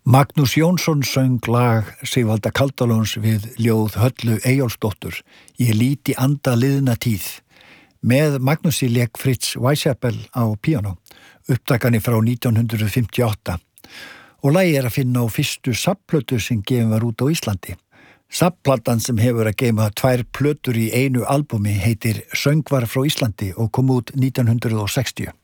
Magnús Jónsson söng lag Sigvalda Kaldalóns við ljóð Höllu Eyjólfsdóttur, Ég líti anda liðna tíð. Með Magnúsi lék Fritz Weissäbel á píanó, upptakani frá 1958. Og lagið að finna á fyrstu safnplötu sem gefin var út á Íslandi. Safnplatan sem hefur að geyma 2 plötur í einu albumi heitir Söngvar frá Íslandi og kom út 1960.